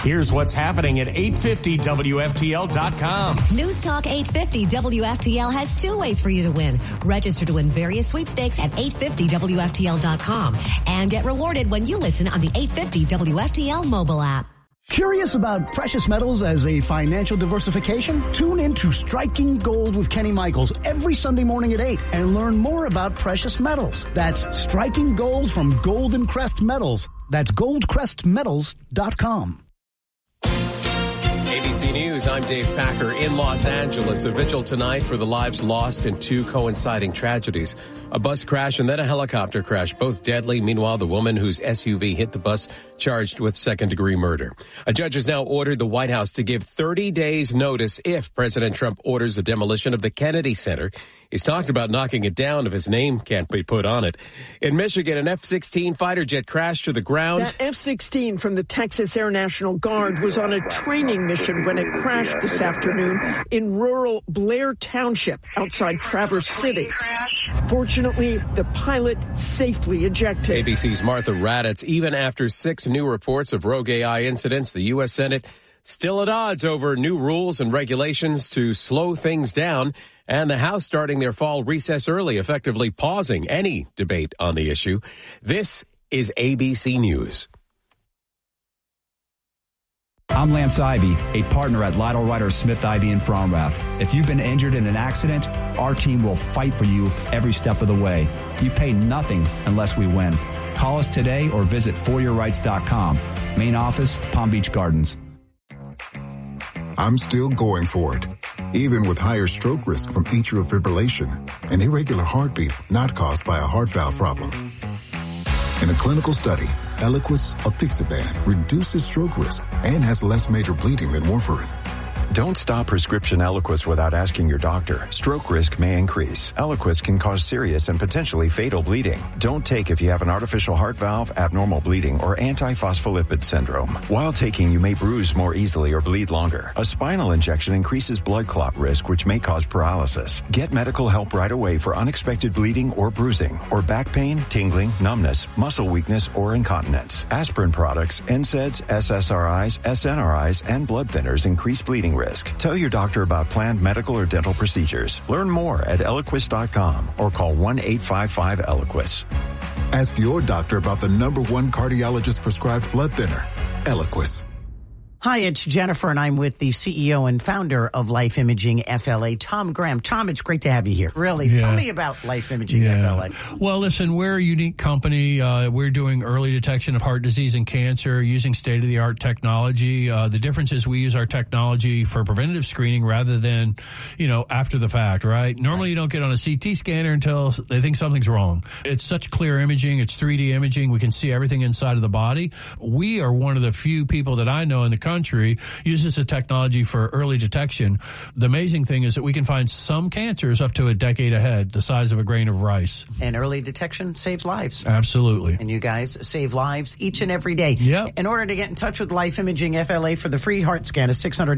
Here's what's happening at 850WFTL.com. News Talk 850 WFTL has two ways for you to win. Register to win various sweepstakes at 850WFTL.com and get rewarded when you listen on the 850 WFTL mobile app. Curious about precious metals as a financial diversification? Tune in to Striking Gold with Kenny Michaels every Sunday morning at 8 and learn more about precious metals. That's Striking Gold from Golden Crest Metals. That's goldcrestmetals.com. ABC News, I'm Dave Packer in Los Angeles. A vigil tonight for the lives lost in two coinciding tragedies. A bus crash and then a helicopter crash, both deadly. Meanwhile, the woman whose SUV hit the bus charged with second-degree murder. A judge has now ordered the White House to give 30 days notice if President Trump orders a demolition of the Kennedy Center. He's talked about knocking it down if his name can't be put on it. In Michigan, an F-16 fighter jet crashed to the ground. That F-16 from the Texas Air National Guard was on a training mission when it crashed this afternoon in rural Blair Township outside Traverse City. Fortunately, the pilot safely ejected. ABC's Martha Raddatz. Even after 6 new reports of rogue AI incidents, the U.S. Senate still at odds over new rules and regulations to slow things down, and the House starting their fall recess early, effectively pausing any debate on the issue. This is ABC News. I'm Lance Ivey, a partner at Lytle Ryder Smith Ivey in Fromrath. If you've been injured in an accident, our team will fight for you every step of the way. You pay nothing unless we win. Call us today or visit foryourrights.com. Main office, Palm Beach Gardens. I'm still going for it, even with higher stroke risk from atrial fibrillation, an irregular heartbeat not caused by a heart valve problem. In a clinical study, Eliquis apixaban reduces stroke risk and has less major bleeding than warfarin. Don't stop prescription Eliquis without asking your doctor. Stroke risk may increase. Eliquis can cause serious and potentially fatal bleeding. Don't take if you have an artificial heart valve, abnormal bleeding, or antiphospholipid syndrome. While taking, you may bruise more easily or bleed longer. A spinal injection increases blood clot risk, which may cause paralysis. Get medical help right away for unexpected bleeding or bruising, or back pain, tingling, numbness, muscle weakness, or incontinence. Aspirin products, NSAIDs, SSRIs, SNRIs, and blood thinners increase bleeding risk. Tell your doctor about planned medical or dental procedures. Learn more at Eliquis.com or call 1-855-ELIQUIS. Ask your doctor about the #1 cardiologist prescribed blood thinner, Eliquis. Hi, it's Jennifer, and I'm with the CEO and founder of Life Imaging FLA, Tom Graham. Tom, it's great to have you here. Really, tell me about Life Imaging FLA. Well, listen, we're a unique company. We're doing early detection of heart disease and cancer using state-of-the-art technology. The difference is we use our technology for preventative screening rather than, after the fact, right? Normally, you don't get on a CT scanner until they think something's wrong. It's such clear imaging. It's 3D imaging. We can see everything inside of the body. We are one of the few people that I know in the country uses the technology for early detection. The amazing thing is that we can find some cancers up to a decade ahead, the size of a grain of rice. And early detection saves lives. Absolutely. And you guys save lives each and every day. Yep. In order to get in touch with Life Imaging FLA for the free heart scan, a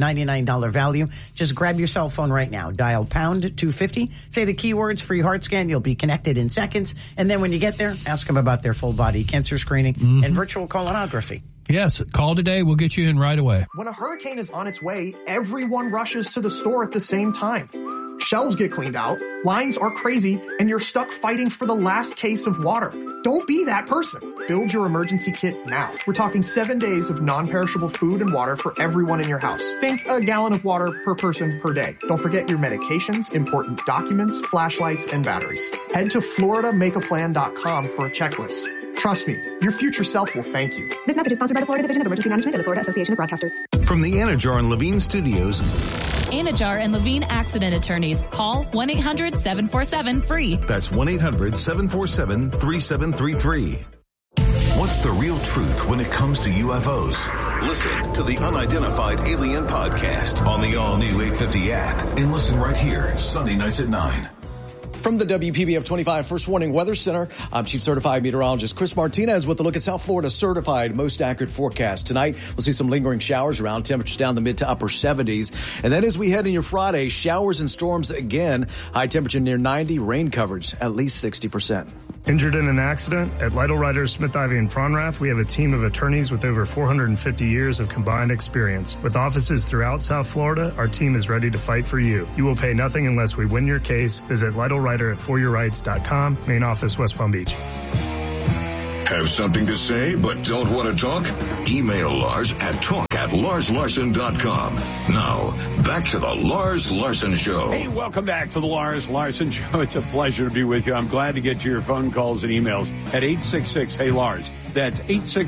$699 value, just grab your cell phone right now. Dial pound 250, say the keywords free heart scan. You'll be connected in seconds. And then when you get there, ask them about their full body cancer screening and virtual colonography. Yes, call today. We'll get you in right away. When a hurricane is on its way, everyone rushes to the store at the same time. Shelves get cleaned out, lines are crazy, and you're stuck fighting for the last case of water. Don't be that person. Build your emergency kit now. We're talking 7 days of non-perishable food and water for everyone in your house. Think a gallon of water per person per day. Don't forget your medications, important documents, flashlights, and batteries. Head to FloridaMakeAPlan.com for a checklist. Trust me, your future self will thank you. This message is sponsored by the Florida Division of Emergency Management and the Florida Association of Broadcasters. From the Anajar and Levine Studios. Anajar and Levine Accident Attorneys. Call 1-800-747-FREE. That's 1-800-747-3733. What's the real truth when it comes to UFOs? Listen to the Unidentified Alien Podcast on the all-new 850 app and listen right here, Sunday nights at 9. From the WPBF 25 First Warning Weather Center, I'm Chief Certified Meteorologist Chris Martinez with a look at South Florida's certified most accurate forecast. Tonight, we'll see some lingering showers around, temperatures down the mid to upper 70s. And then as we head into your Friday, showers and storms again. High temperature near 90, rain coverage at least 60%. Injured in an accident? At Lytle Ryder, Smith, Ivy, and Fronrath, we have a team of attorneys with over 450 years of combined experience. With offices throughout South Florida, our team is ready to fight for you. You will pay nothing unless we win your case. Visit Lytle Ryder at foryourrights.com. Main office, West Palm Beach. Have something to say but don't want to talk? Email Lars at talk@LarsLarson.com. Now, back to the Lars Larson Show. Hey, welcome back to the Lars Larson Show. It's a pleasure to be with you. I'm glad to get to your phone calls and emails at 866-HEY-LARS. That's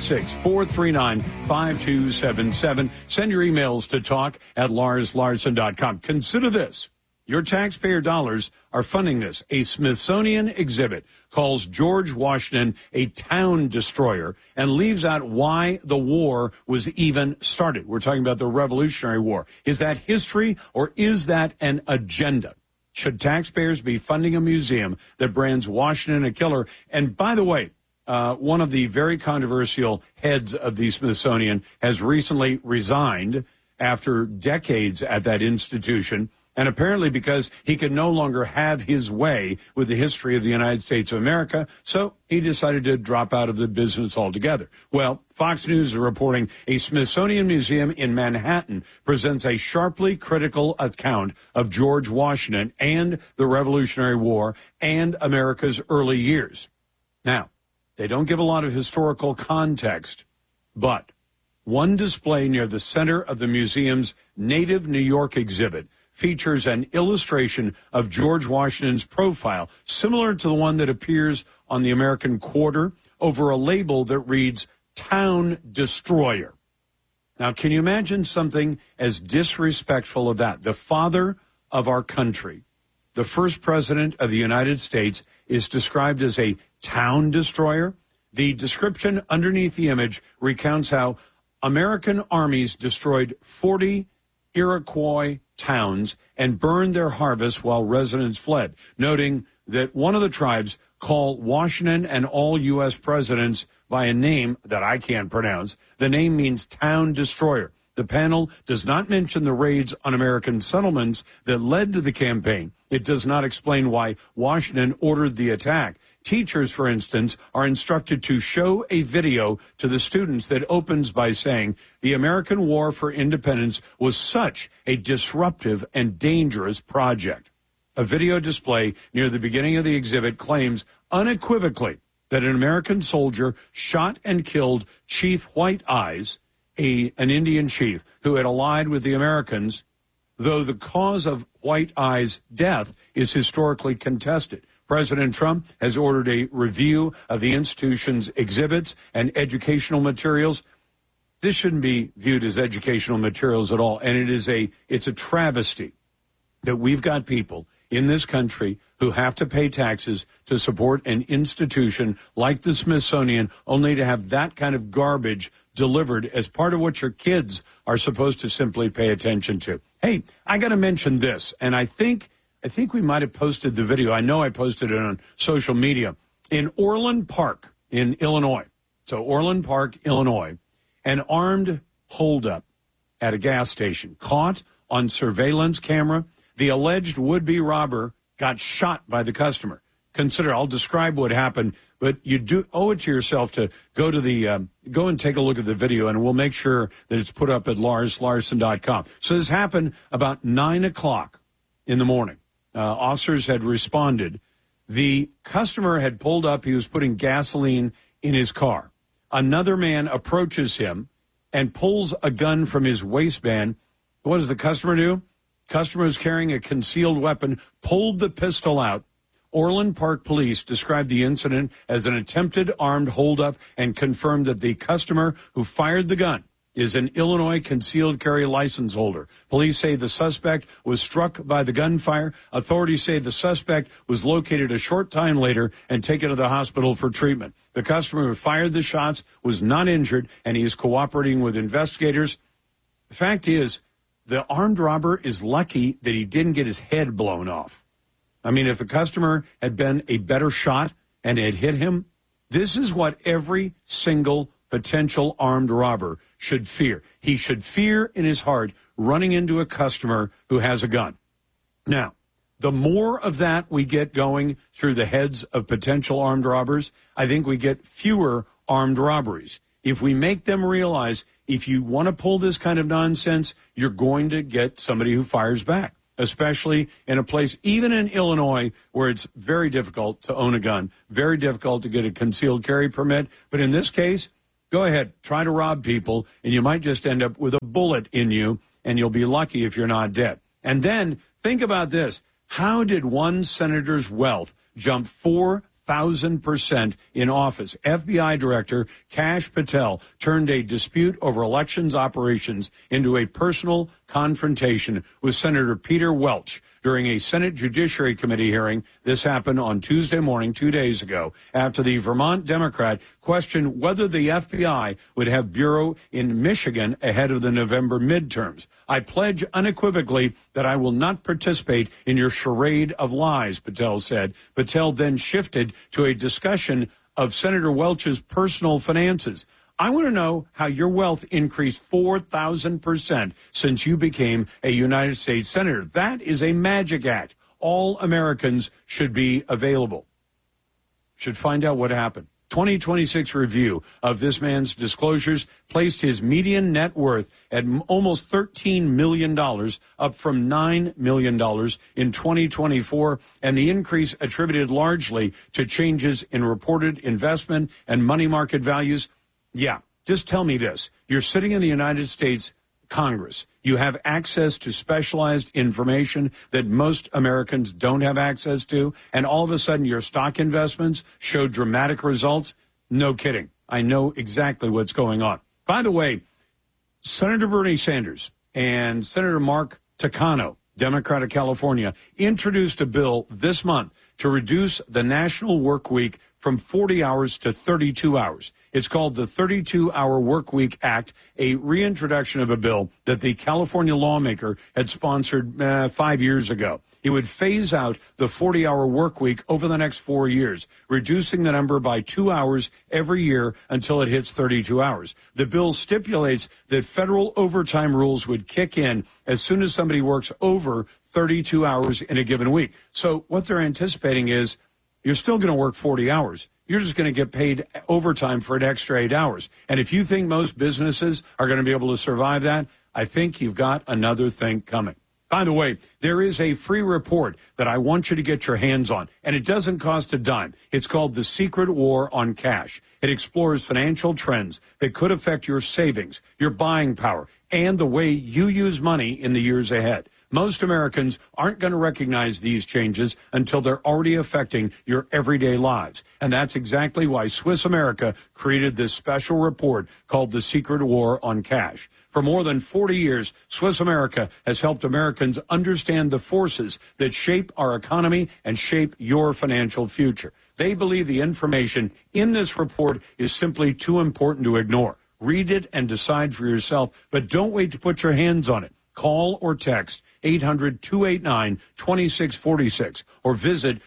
866-439-5277. Send your emails to talk@LarsLarson.com. Consider this. Your taxpayer dollars are funding this. A Smithsonian exhibit calls George Washington a town destroyer and leaves out why the war was even started. We're talking about the Revolutionary War. Is that history or is that an agenda? Should taxpayers be funding a museum that brands Washington a killer? And by the way, one of the very controversial heads of the Smithsonian has recently resigned after decades at that institution. And apparently because he could no longer have his way with the history of the United States of America, so he decided to drop out of the business altogether. Well, Fox News is reporting a Smithsonian museum in Manhattan presents a sharply critical account of George Washington and the Revolutionary War and America's early years. Now, they don't give a lot of historical context, but one display near the center of the museum's Native New York exhibit features an illustration of George Washington's profile, similar to the one that appears on the American Quarter, over a label that reads Town Destroyer. Now, can you imagine something as disrespectful of that? The father of our country, the first president of the United States, is described as a town destroyer. The description underneath the image recounts how American armies destroyed 40 Iroquois towns and burned their harvest while residents fled, noting that one of the tribes called Washington and all U.S. presidents by a name that I can't pronounce. The name means town destroyer. The panel does not mention the raids on American settlements that led to the campaign. It does not explain why Washington ordered the attack. Teachers, for instance, are instructed to show a video to the students that opens by saying, the American War for Independence was such a disruptive and dangerous project. A video display near the beginning of the exhibit claims unequivocally that an American soldier shot and killed Chief White Eyes, an Indian chief who had allied with the Americans, though the cause of White Eyes' death is historically contested. President Trump has ordered a review of the institution's exhibits and educational materials. This shouldn't be viewed as educational materials at all, and it's a travesty that we've got people in this country who have to pay taxes to support an institution like the Smithsonian, only to have that kind of garbage delivered as part of what your kids are supposed to simply pay attention to. Hey, I got to mention this, and I think we might have posted the video. I know I posted it on social media. In Orland Park in Illinois, so Orland Park, Illinois, an armed holdup at a gas station caught on surveillance camera. The alleged would-be robber got shot by the customer. I'll describe what happened, but you do owe it to yourself to go and take a look at the video, and we'll make sure that it's put up at LarsLarson.com. So this happened about 9 o'clock in the morning. Officers had responded. The customer had pulled up. He was putting gasoline in his car. Another man approaches him and pulls a gun from his waistband. What does the customer do? Customer was carrying a concealed weapon, pulled the pistol out. Orland Park police described the incident as an attempted armed holdup and confirmed that the customer who fired the gun is an Illinois concealed carry license holder. Police say the suspect was struck by the gunfire. Authorities say the suspect was located a short time later and taken to the hospital for treatment. The customer who fired the shots was not injured, and he is cooperating with investigators. The fact is, the armed robber is lucky that he didn't get his head blown off. I mean, if the customer had been a better shot and had hit him, this is what every single potential armed robber should fear. He should fear in his heart running into a customer who has a gun. Now, The more of that we get going through the heads of potential armed robbers, I think we get fewer armed robberies. If we make them realize if you want to pull this kind of nonsense, you're going to get somebody who fires back, especially in a place, even in Illinois, where it's very difficult to own a gun, very difficult to get a concealed carry permit. But in this case, go ahead, try to rob people, and you might just end up with a bullet in you, and you'll be lucky if you're not dead. And then think about this. How did one senator's wealth jump 4,000% in office? FBI Director Kash Patel turned a dispute over elections operations into a personal confrontation with Senator Peter Welch during a Senate Judiciary Committee hearing. This happened on Tuesday morning, 2 days ago, after the Vermont Democrat questioned whether the FBI would have bureau in Michigan ahead of the November midterms. I pledge unequivocally that I will not participate in your charade of lies, Patel said. Patel then shifted to a discussion of Senator Welch's personal finances. I want to know how your wealth increased 4,000% since you became a United States Senator. That is a magic act. All Americans should be available. Should find out what happened. 2026 review of this man's disclosures placed his median net worth at almost $13 million, up from $9 million in 2024, and the increase attributed largely to changes in reported investment and money market values. Yeah, just tell me this. You're sitting in the United States Congress. You have access to specialized information that most Americans don't have access to, and all of a sudden your stock investments show dramatic results? No kidding. I know exactly what's going on. By the way, Senator Bernie Sanders and Senator Mark Takano, Democrat of California, introduced a bill this month to reduce the national work week from 40 hours to 32 hours. It's called the 32-Hour Workweek Act, a reintroduction of a bill that the California lawmaker had sponsored 5 years ago. It would phase out the 40-hour work week over the next 4 years, reducing the number by 2 hours every year until it hits 32 hours. The bill stipulates that federal overtime rules would kick in as soon as somebody works over 32 hours in a given week. So what they're anticipating is you're still going to work 40 hours. You're just going to get paid overtime for an extra 8 hours. And if you think most businesses are going to be able to survive that, I think you've got another thing coming. By the way, there is a free report that I want you to get your hands on, and it doesn't cost a dime. It's called The Secret War on Cash. It explores financial trends that could affect your savings, your buying power, and the way you use money in the years ahead. Most Americans aren't going to recognize these changes until they're already affecting your everyday lives. And that's exactly why Swiss America created this special report called The Secret War on Cash. For more than 40 years, Swiss America has helped Americans understand the forces that shape our economy and shape your financial future. They believe the information in this report is simply too important to ignore. Read it and decide for yourself, but don't wait to put your hands on it. Call or text 800-289-2646 or visit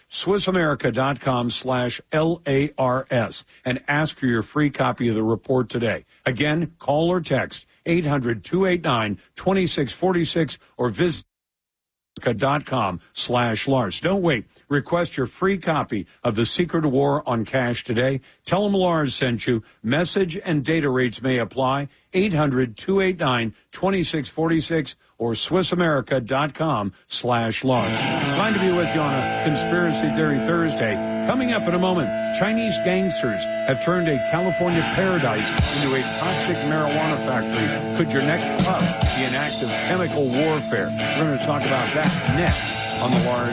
SwissAmerica.com/LARS and ask for your free copy of the report today. Again, call or text 800-289-2646 or visit SwissAmerica.com/Lars. Don't wait. Request your free copy of The Secret War on Cash today. Tell them Lars sent you. Message and data rates may apply. 800-289-2646 or SwissAmerica.com/Lars. Glad to be with you on a Conspiracy Theory Thursday. Coming up in a moment, Chinese gangsters have turned a California paradise into a toxic marijuana factory. Could your next puff be an act of chemical warfare? We're going to talk about that next on the Lars